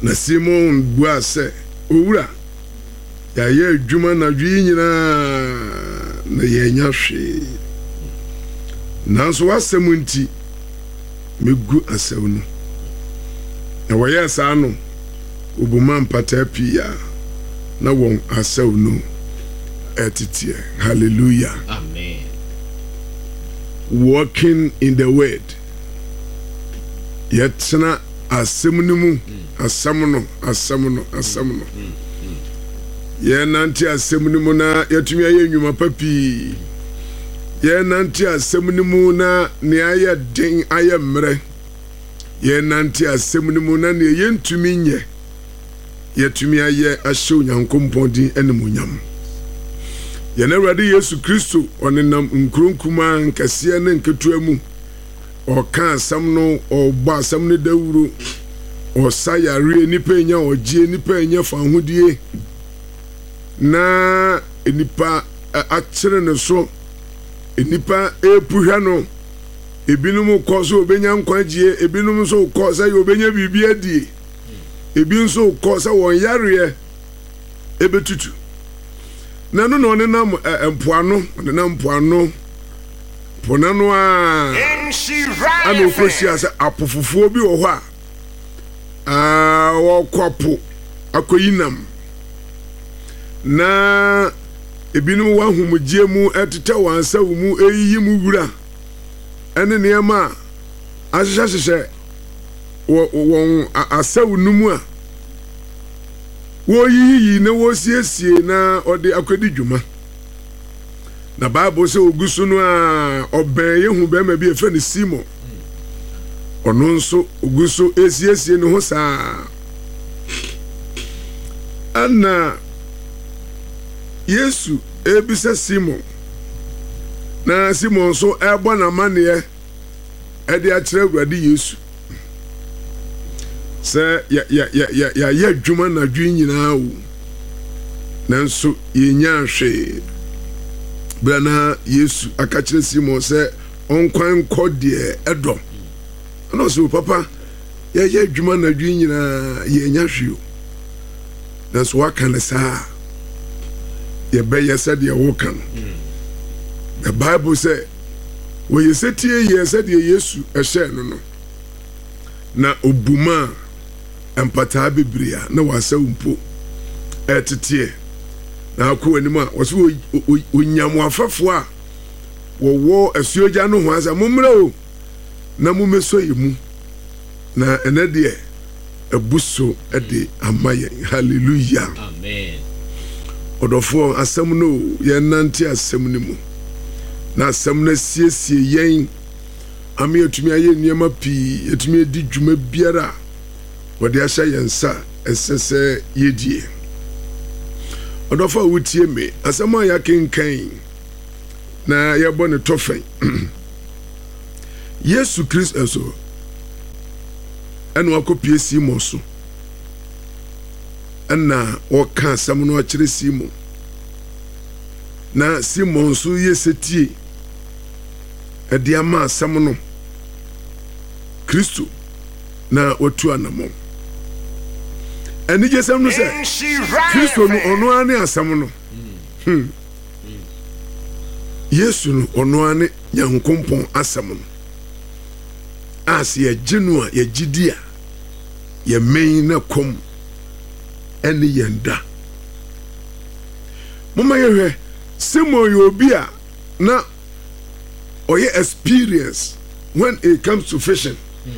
na Simon bua sɛ owura ya ye adwuma na dwi nyina na ye nya hwe nanso wasɛm nti megu asɛw no na wɔyɛ saa no obuma mpata pia na wɔn asɛw no etitie. Hallelujah. Amen. Walking in the word. Yetna asɛm no mu asɛm no ye nanti asɛm no mu na yetumi ayɛ nnwuma papi ye nanti asɛm no mu na ne ayɛ den ayɛ mmerɛ ye nanti asɛm no mu na ne yentumi nyɛ yetumi ayɛ ahyɛ Onyankopɔn din animuonyam. Ye na Awurade Yesu Kristo ɔnenam nkronkuma nkɛseɛ ne nketewa mu ɔka asɛm no ɔbɔ asɛm no dawuro ɔsa yare nipa nya ɔgye nipa nya fahodie na nipa akyere ne so nipa epuhwa no ebinom kɔ so obenya nkwagye ebinom so kɔ sɛ obenya biribi adie ebi nso kɔ sɛ wɔn yare ebetutu na no no nam empoano ponano a ana okosia sɛ apofofuo bi wɔ hɔ a wɔkɔpo akɔyinam na ebinom wahumugye mu ɛtete wansa mu eyiyi mu wura ɛne nneɛma a ahyehyɛ wɔn asaw numu a woyiyi na wosiesie na ɔde akɔdi dwuma na Bible sɛ ogusu no a ɔbɛn yehu bɛma bi efe ne Simon ɔno nso ogusu esiesie ne ho saa ana Yesu ebisa Simon na Simon so ɛbɔ na maneɛ ɛde akyerɛ Awurade Yesu sɛ ya adwuma na dwi nyinaa wo nanso yenya hwe brana Yesu aka kyerɛ Simon sɛ ɔnkwan kɔ deɛ ɛdɔ ana so papa ya adwuma na dwi nyinaa yenya hwe o nanso waka ne saa yɛbɛyɛ sɛdeɛ woka no the Bible sɛ wɔyɛ sɛtie yɛ sɛdeɛ Yesu ɛhyɛ no no na obuma empataa bebree na wasa mpo ɛteteɛ na akɔ anim a wɔso onyamo afafo a wɔwɔ asuogya no ho asa mommra o na mommeso yɛ mu na ɛnɛ deɛ abuso ɛde ama yɛn. Hallelujah. Amen. Ɔdɔfo asɛm no yɛnante asɛm no mu na asɛm no siesie yɛn ama yɛtumi ayɛ nneɛma pii yɛtumi adi dwuma biara wɔde ahyɛ yɛn nsa ɛsɛ sɛ yɛdie. Ɔdɔfo a wotie me asɛm a yɛkenkan na yɛbɔ ne tɔfɛn Yesu Kristo so ɛna wakɔpie Simon so ɛna wɔka asɛm no akyerɛ Simon na Simon so yɛ sɛtie ɛde ama asɛm no Kristo na watu anamɔ ɛne gye sɛm no sɛ Kristo no ɔno ane asɛm no Yesu no ɔno ane Nyankopɔn asɛm no as yɛgye no a yɛgyidi a yɛmɛn na kɔm ɛne yɛnda. Moma yɛhwɛ Simon yɛ obi a na ɔyɛ experience when it comes to fishing.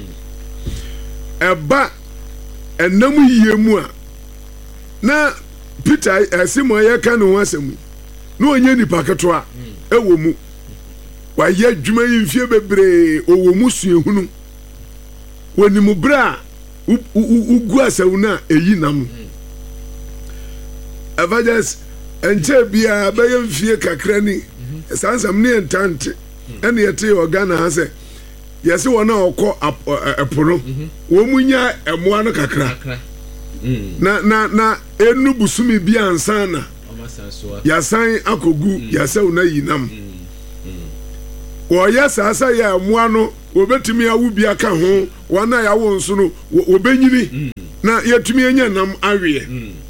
Ɛba ɛnam yie mu a na Peter Simon yɛka ne ho asɛm na ɔnyɛ nipa ketewa ɛwɔ mu wayɛ adwuma yi mfie bebree ɔwɔ mu suahunu wɔnim bere a ugu asɛw no a ɛyi nam evangelist ɛnkyɛ bia bɛyɛ mfie kakra ni sansam ne yɛntante ɛne yɛte ɔgana ha sɛ yɛse wɔn a ɔkɔ ɛpo no wɔn mu nya ɛmoa no kakra na enu busumi bi ansa na yasan akɔgu yasɛw na yi nam wɔyɛ saasa yɛ ɛmoa no wɔbɛtumi awu bi aka ho wɔn a yɛawo nso no wɔbɛnyini na yɛtumi anya nam awie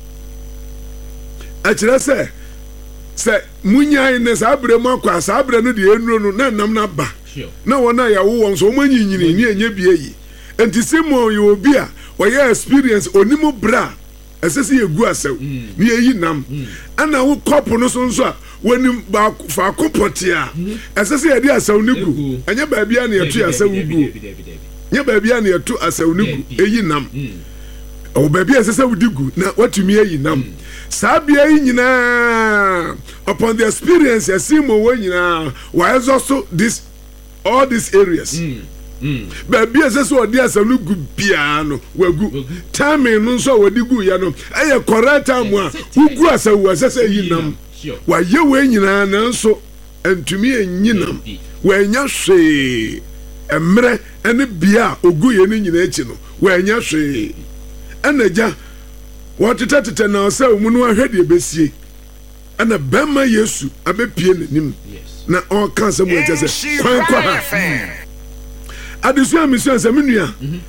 ɛkyerɛ sɛ munyae ne saa berɛ mu akɔ a saa berɛ no deɛ ɛnuro no na nam no ba na wɔn a yɛwo wɔn so wɔn anyinyini ne ɛnyɛ bie yi enti Simon yɛ obi a wɔyɛ experience onimu bra ɛsɛ sɛ yɛgu asɛw ne yɛyi nam ɛna wo kɔpo no so nso a wɔnim faako pɔte a ɛsɛ sɛ yɛde asɛw no gu ɛnyɛ baabi a ne yɛto asɛw gu nyɛ baabi a ne yɛto asɛw no gu ɛyi nam ɛwɔ baabi a ɛsɛ sɛ wodi gu na watumi ayi nam saa bia yi nyinaa upon the experience Simon wɔ nyinaa wɔayɛzɔ so all these areas baabi a ɛsɛ sɛ ɔde asɛw no gu biara no wagu timing no nso a wɔde gu ya no ɛyɛ correct time a wogu asɛw wɔ ɛsɛ sɛ yi nam wayɛ wɔ nyinaa nanso ntumi enyi nam wɔanya hwee mmerɛ ɛne bia a ogu yɛ no nyinaa akyi no wɔanya hwee ɛna gya wɔtetetete na ɔsɛ mu no ahwɛ deɛ bɛsie ɛna bɛma Yesu abɛpie n'anim na ɔka sɛ mu ɛkyɛ sɛ kwan kɔ ha adesua misua sɛ menua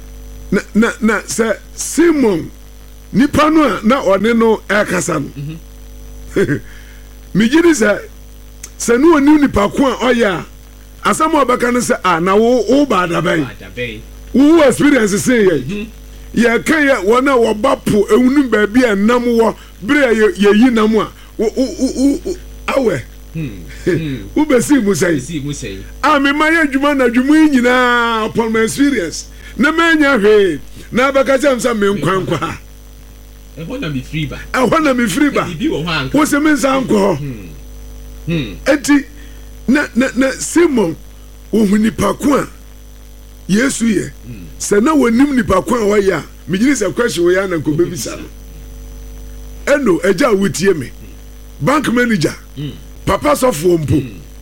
na sɛ Simon nipa no a na ɔne no ɛkasa no megyiri sɛ ne ɔnim nipa ko a ɔyɛ a asɛm a ɔbɛka no sɛ na wo ba adabɛn wo experience sɛ yɛka yɛ wɔn a wɔba po ewunu baabi a nam wɔ bere a yɛyi nam a awɛ wobɛsii mu sɛn a mema yɛ adwuma na adwuma yi nyinaa upon my experience na manya hwee na abɛka kyɛm sɛ menkwankwa ha ɛhɔ na mefiri ba wo sɛ mensa nkɔ hɔ enti na Simon wohu nipa ko a Yesu yɛ sɛ na wɔnim nipa ko a wɔyɛ a megyiri sɛ question wɔyɛ a na nkɔbɛbisa no ɛno agya a wotie me bank manager papa sɔfoɔ mpo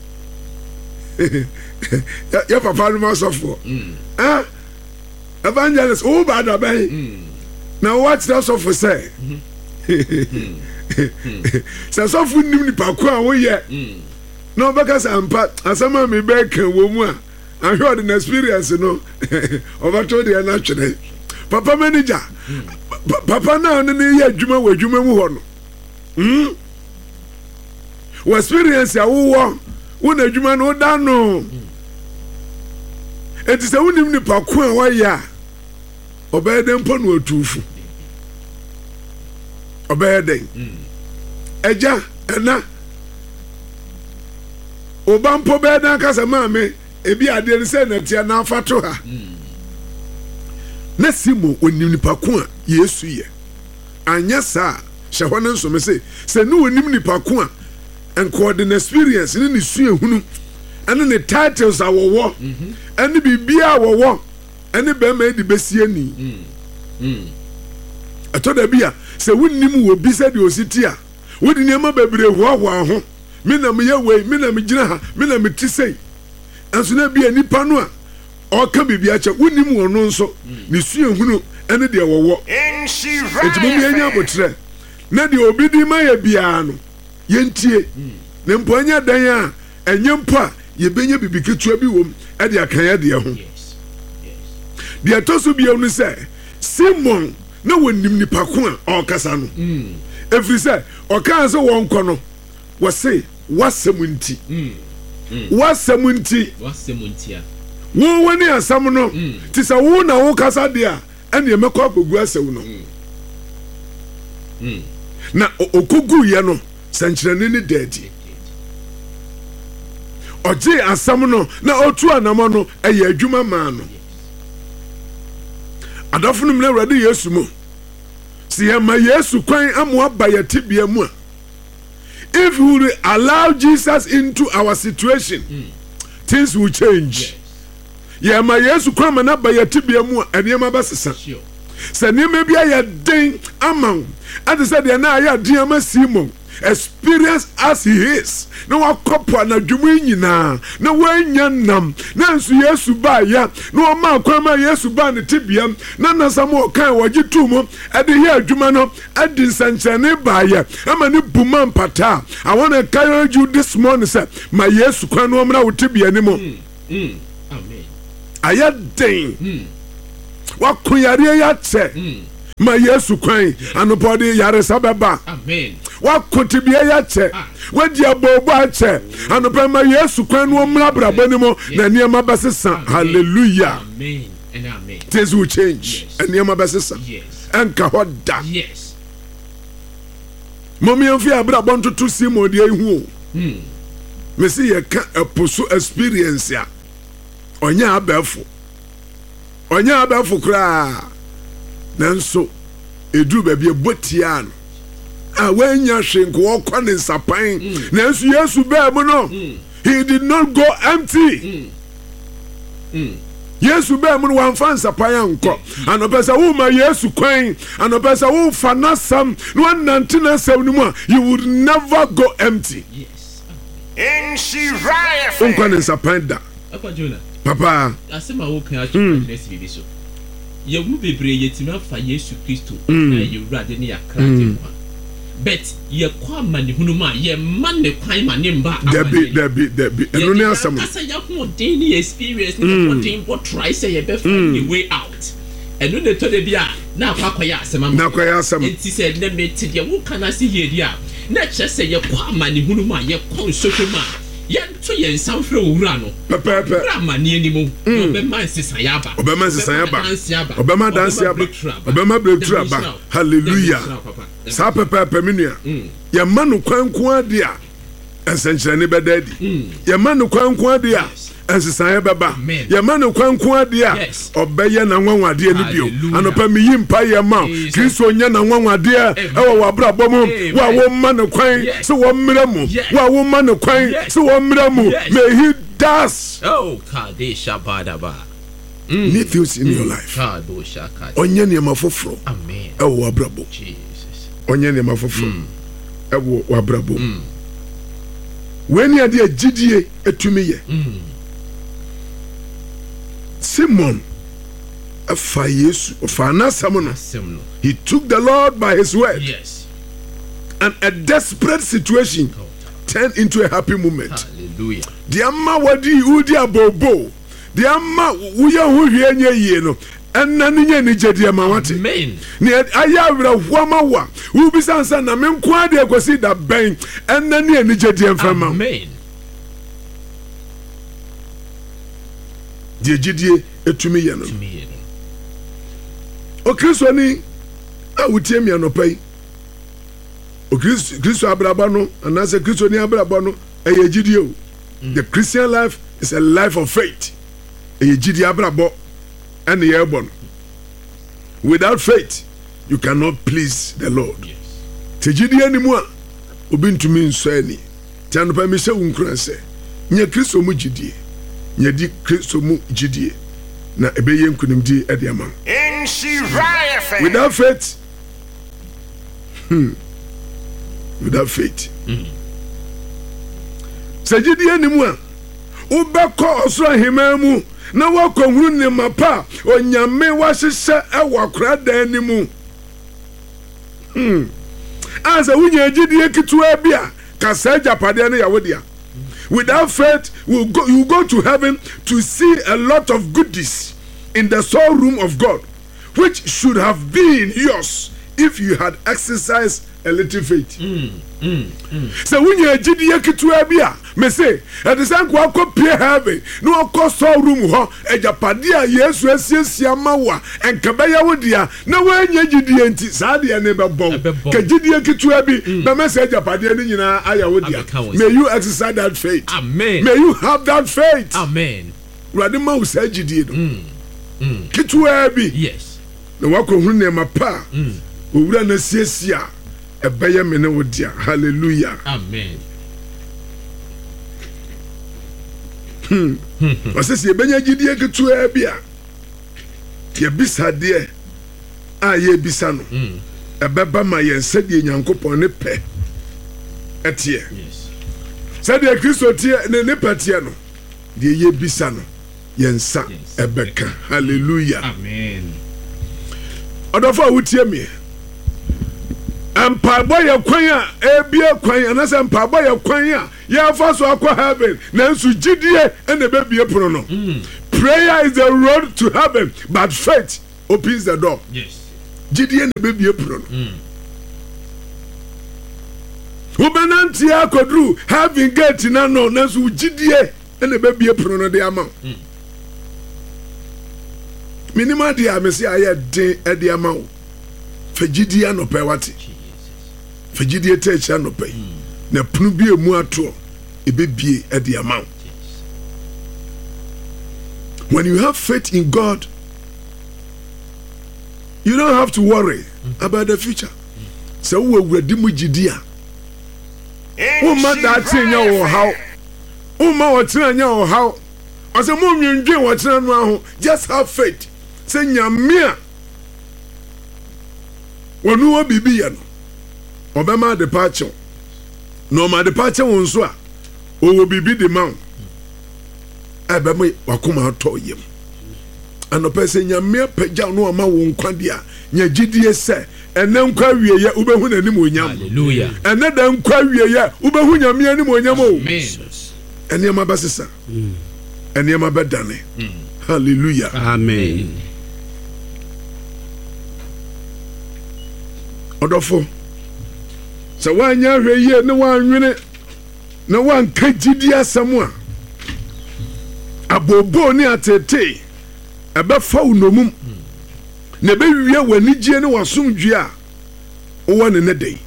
yɛ papa no ma sɔfoɔ evangelist wo ba adabɛn na wɔakyerɛ sɔfo sɛ sɛ sɔfo nim nipa ko a woyɛ na ɔbɛka sɛ ampa asɛm a mebɛka wɔ mu a ahwɛ ɔde na experience no ɔbɛto deɛ no atwerɛ papa manager papa na ɔne ne yɛ adwuma wɔ adwuma mu hɔ no wɔ experience a wowɔ wo na adwuma no woda no enti sɛ wonim nipa ko a wɔyɛ a ɔbɛyɛ dɛn mpo no ɔtuufo ɔbɛyɛ dɛn agya ɛna ɔba mpo bɛyɛ dɛn kasa maame ebi adeɛ no sɛ natia na afa to ha na Simon onim nipa ko a Yesu yɛ anya saa hyɛ hɔ no nsɔme sɛ ne onim nipa ko a nkɔɔde na experience ne sua hunu ɛne ne titles a wɔwɔ ɛne biribiara a wɔwɔ ɛne bɛrima edi bɛsie ni ɛtɔ da bi a sɛ wonim wɔ bi sɛ deɛ osi ti a wodi nneɛma bebree hoahoa ho me na meyɛ wei me na megyina ha me na meti sei ɛnso na bi a nipa no a ɔka biribi akyɛ wonim wɔ no nso ne sua hunu ɛne deɛ wɔwɔ enti mo yɛnya abotrɛ na deɛ obi di ma yɛ biara no yɛntie ne mpo anya dan a ɛnyɛ mpo a yɛbɛnya bibi ketewa bi wɔ mu ɛde aka yɛ deɛ ho deɛ ɛtɔ so bio no sɛ Simon na wɔnim nipa ko a ɔkasa no ɛfiri sɛ ɔkaa sɛ wɔnkɔ no wɔse wasɛm nti wasɛm nti wo wani asɛm no ti sɛ wo na wo kasa deɛ a ɛne ɛmɛkɔ abɛgu asɛw no na okogu yɛ no sɛnkyerɛne ne daadi ɔgye asɛm no na ɔtu anamɔ no ɛyɛ adwuma maa no adɔfo no mu na Awurade Yesu mu sɛ yɛma Yesu kwan amoa ba yɛ tebea mu a if we will allow Jesus into our situation things will change yɛma Yesu kwan ma na ba yɛ tebea mu a ɛnneɛma bɛsesa sɛ nneɛma bi ayɛ den ama wo ade sɛ deɛ na ayɛ den ama Simon experience as he is na wakɔpo anadwuma nyinaa na wanya nam na nso Yesu ba ya na ɔma akwan ma Yesu ba ne tebea na nasam ɔkan wɔgye to mu ɛde yɛ adwuma no ɛde nsɛnkyerɛnne ba ya ama ne buma mpata I want to encourage you this morning sɛ ma Yesu kwan no ɔmra wo tebea ne mu amen ayɛ den wakoyare yɛ kyɛ ma Yesu kwan anopode yaresa beba amen wakotibie ya che wadi abobo ache anope ma Yesu kwan no mmra brabani mo na niema besesa hallelujah amen and amen things will change and niema besesa enka hoda yes mommy mfi abrabon tutu simo de ehu me see ye ka eposo experience ya onya abefo kra nanso edu ba bi ebotia no a wanya hwenko okwa ne nsapan nanso Yesu ba mu no he did not go empty Yesu ba mu no wanfa nsapan anko anopesa wo ma Yesu kwan anopesa wo fa nasam no anante nasam no mu you would never go empty yes in Shiraya unkwa ne nsapan da akwa Jonah papa asema wo kan atwa next video so ye mu bebre yetima fa Yesu Kristo na ye wurade ne yakrate kwa but ye kwa mani hunu ma ye man ne kwan ma ne mba Debi eno ne asam asa ya ho den ni experience ni ko den bo try say ye be find the way out eno ne to de bia na akwa ya asema enti say ne me ti de wo kana se ye dia na che say ye kwa mani hunu ma ye kwa sohwe ma to yen sanfre owura no pepe ramani animu obema nsesa yaba obema dance yaba obema breakthrough aba hallelujah sa pepe minua ye manu kwanku ade a ensenkyerene bedadi ye manu kwanku ade a ensesa ye beba ye manu kwanku ade a obeye na nwanwade ani bio anopa mi yimpa ye ma Kristo nya na nwanwade ewo wabrabɔ mu wa wo manu kwan so wo mmramu wa wo manu kwan so wo mmramu may he does kadesha badaba need things in your life kadosha kad onye ne mafoforo amen ewo wabrabɔ Jesus onye ne mafoforo ewo wabrabɔ weni ade agidie etumi ye Simon afa Yesu afa nasam no he took the Lord by his word yes and a desperate situation turned into a happy moment hallelujah the amma wadi udi abobo the amma wuya hu hwie nye yie no enna ne nya ni gede ma wate amen ne aya wra huama wa wu bisansa na me nko ade akosi da ben enna ne ni gede mfama amen die gidie etumi ye no o Kristo ni a wutie mi anopai o Kristo abraba no anase Kristo ni abraba no eye gidie o the Christian life is a life of faith eye gidie abrabo and ye bon without faith you cannot please the Lord yes te gidie ni mu a obi ntumi nso ani ti anopai mi se wunkran se nye Kristo mu gidie nye di Kristo mu gidie na ebeye nkunimdi ede ama in Shiraya without faith without faith sagidie ni mu a ubekọ osoro hema mu na wakohuru ne mapa onyame wahyehyɛ ɛwɔ akora dan ni mu asa wunya agidie ketewa bi a kasa japade ne yawo dia without faith you go to heaven to see a lot of goodies in the storeroom of God which should have been yours if you had exercised a little faith so wunya agidie ketewa bi a me say at the same kwa kopie heaven no ko storeroom ho ejapade a Yesu asiesia mawa enkabaya wodia na wanya gidie nti saade ne bebon ka gidie ketewa bi be me say ejapade ne nyina aya wodia may you exercise that faith amen may you have that faith amen rade ma wo say gidie no ketewa bi yes na wakohunu ne mapa owura na siesia ebeye me ne wodia hallelujah amen wasese ebenya gidie ketewa bi a ye bisade a ye bisa no ebeba ma ye nsade Nyankopon ne pe etie yes sade Kristo tie ne patie no de ye bisa no ye nsa ebeka hallelujah amen odofo wutie me empabo ye kwan a ebie kwan anase empabo ye kwan a ye fa so akwa heaven nanso gidie ene bebie pono no prayer is the road to heaven but faith opens the door yes gyidie na bebie pono no wobenante akoduru having gate na no na so gyidie na bebie pono no de ama minima de amesi aye den e de ama wo fa gyidie anopɛ wate fa gyidie teacher anopɛ na pono bi emu ato ebebie e de ama wo. When you have faith in God, you don't have to worry about the future. So we will do mujidia. Uma that thing or how? Uma what's in your how? As a mom you drink what's in your just have faith. Say nyamia. When you will be bien. Obama departure. No my departure won't so. Will be the mount. Abame wakuma ato yem anope se nyame pagya no ama wo nkwadia nya gidie se ene nkwa wieye ubehu nanim onyam hallelujah ene da nkwa wieye ubehu nyame anim onyam o ene ma basesa ene ma bedane hallelujah amen odofo se wanya hweye ne wanwene na wanka gidie asam a abobo ni atete ebe fa unomum na be wiye wanigie ne wasomdwe a wo ne ne dei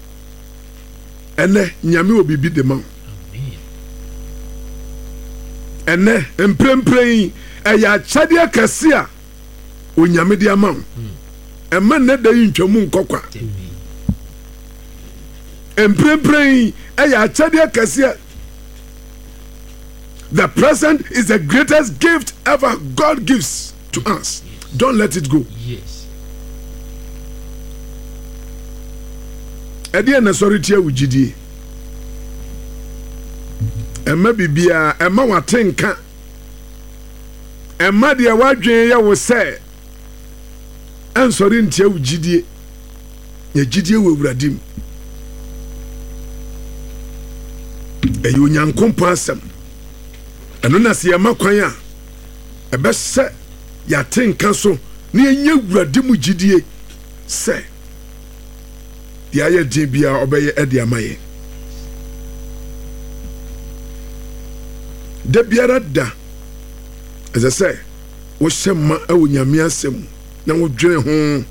ene nyame obibi de ma ene emprempren eya chade akase a onyame de ama ema ne dei ntwamu nkokwa emprempren eya chade akase a the present is the greatest gift ever God gives to us. Don't let it go. Yes. Edi na sorry tia wujidie. Emma bibia, emma watenka. Emma de wadwen ya wo se. En sorry ntia wujidie. Ye gidie we wuradim. Eyo nyankompo asem. Eno na se yama kwan a ebe se ya tenka so na enye wurade mu gidie se dia ye din bia obeye ede amaye de biara da eze se wo hyema awo nyame asem na wo dwene ho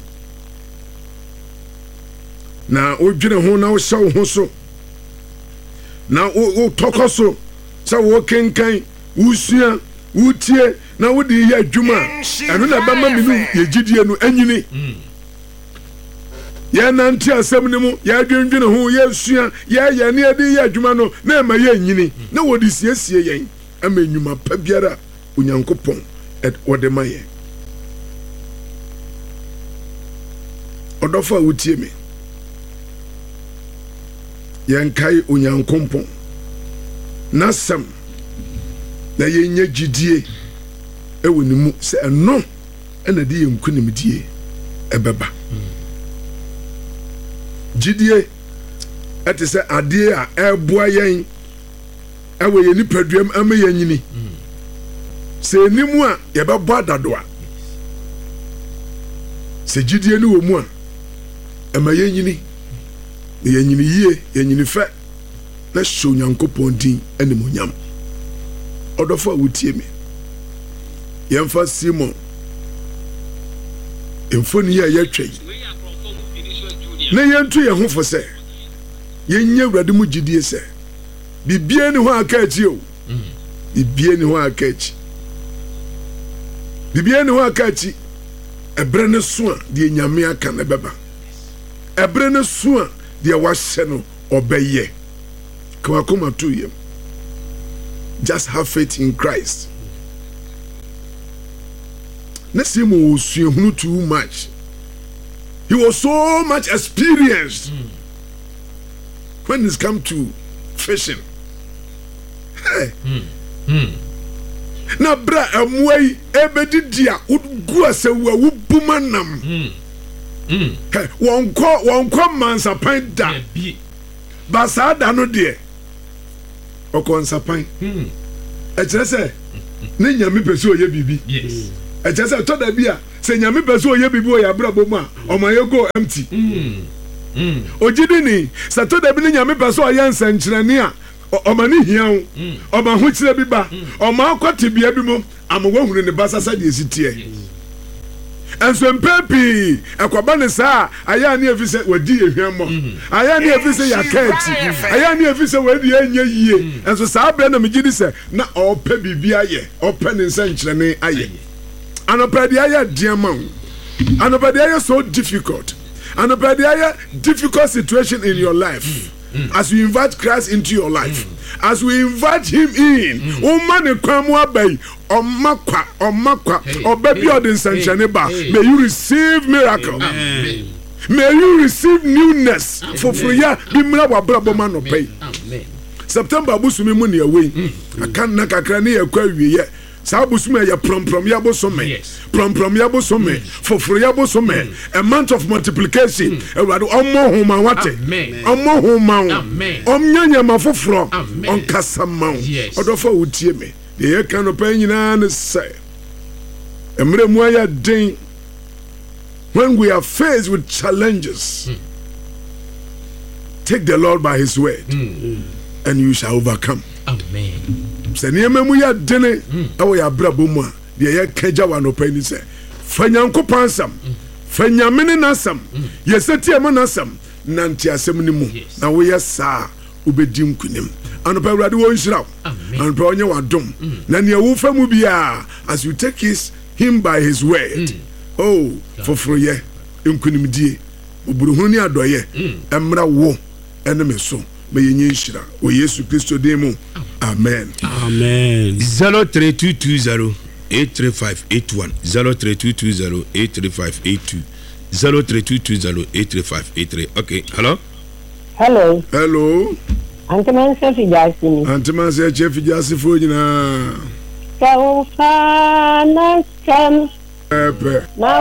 na wo dwene ho na wo hye ho so na wo tokoso sa wo kenkan usua utie na wodi ye adwuma eno na ba ma minu ye gidie no anyini ye nanti asem ne mu ye adwendwene ho ye usua ye ne ade ye adwuma no na ma ye anyini na wodi siesie yen ama enwuma pa biara onyankopon wode ma ye odofo utie me yen kai onyankopon nasam na yenye gidie ewonimu se eno ena de yenkunimdie ebeba gidie ate se ade a eboa yen ewe ye nipaduam ama yenyini se enimu a ye bebo adado a se gidie ni wo mu a ama yenyini yenyini yie yenyini fe na show nyankopon din animonyam odofo a wotie me yemfa Simon emfoni ya yetwe na yentu ye ho fo se yenye wurade mu gidie se bibie ni ho akachi o bibie ni ho akachi bibie ni ho akachi ebre ne so a de nyame aka na beba ebre ne so a de wahye no obeye kwa koma to yem. Just have faith in Christ. Nesimu was too much. He was so much experienced when it's come to fishing. Hey. Na bra amway ebedi dia ugu asewa wubumanam. Hey, wonko mansa pint da. Basa da no de. Okonsapan e kire se ne nyame pese oye bibi yes e kire se to da bia se nyame pese oye bibi o ya brabo mu a omaye go empty ogidi ni se to da bi ni nyame pese o ya nsankyerane a omani hian oma ho kire bi ba oma akwate bia bi mu amwo hunu ne basasa de esitie enso mpepi akwaba ne sa aya ne efise wadi ehwammo aya ne efise yakati aya ne efise wadi enye yie enso sa abre na megidi se na opa bibia ye opa ne nsankyerane aye anopadi aya diamon anopadi aya so difficult anopadi aya difficult situation in your life as you invite Christ into your life as we invite him in man kwamu abai omakwa obabi odin sanchane ba may you receive miracle may you receive newness for ya bimra wa brabo man opay September busumi mu ne away akan na kakra ne yakwa wiye sa busumi ya promprom ya bosome promprom ya bosome foforo ya bosome a month of multiplication ewado omo homa wate omo homa omnyanya mafoforo onkasama odofo wutie me de ye kan no pa nyina ne say emre mu aya den when we are faced with challenges take the Lord by his word and you shall overcome. Amen. Se niema mu ya dene awo ya brabo mu a de ye kaja wa no pa ni se fanyanko pansam fanyamene nasam yeseti am nasam nanti asem ni mu na wo ye sa ubedi nkunim anopa awrade wo nhira anopa onye wadom na ne wo fa mu bia as you take him by his word foforo ye nkunim die oburuhunu ni adoye emra wo ene me so me yenye nhira o Yesu Kristo demu amen 03220 83581 03220 83582 okay hello Antimanse chef jasi fo nyina Kaufa na sam epe na